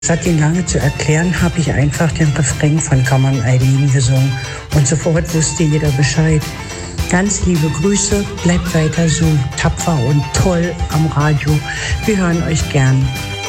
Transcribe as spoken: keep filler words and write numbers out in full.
Statt den lange zu erklären, habe ich einfach den Refrain von Come on Eileen gesungen. Und sofort wusste jeder Bescheid. Ganz liebe Grüße, bleibt weiter so tapfer und toll am Radio. Wir hören euch gern.